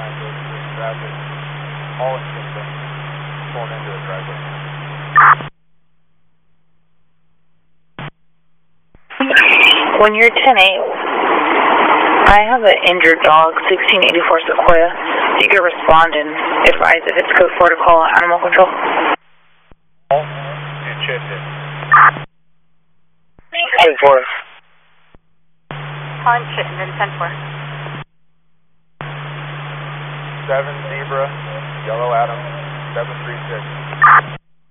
trying to increase traffic. All systems pulling into a driveway. When you're 10-8, I have an injured dog, 1684 Sequoia. You can respond and advise if it's code 4 to call animal control. And Chittenden. Code 4. On Chittenden, 10-4. 7 Zebra, Yellow Adam, 736.